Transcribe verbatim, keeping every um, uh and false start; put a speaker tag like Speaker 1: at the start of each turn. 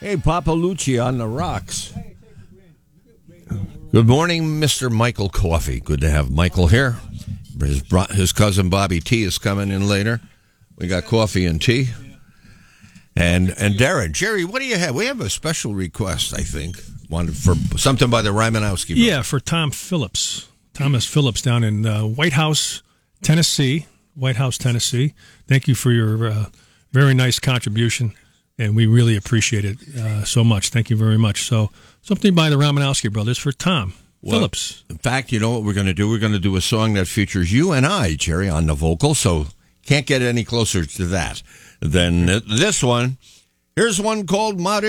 Speaker 1: Hey, Papa Lucci on the rocks.
Speaker 2: Good morning, Mister Michael Coffey. Good to have Michael here. His, bro- his cousin Bobby T is coming in later. We got coffee and tea. And and Darren, Jerry, what do you have? We have a special request, I think. One for something by the Rymanowski brothers.
Speaker 3: Yeah, for Tom Phillips. Thomas Phillips down in uh, White House, Tennessee. White House, Tennessee. Thank you for your uh, very nice contribution, and we really appreciate it uh, so much. Thank you very much. So something by the Rymanowski brothers for Tom
Speaker 2: Well,
Speaker 3: Phillips.
Speaker 2: In fact, you know what we're going to do? We're going to do a song that features you and I, Jerry, on the vocal, so can't get any closer to that than this one. Here's one called Modern.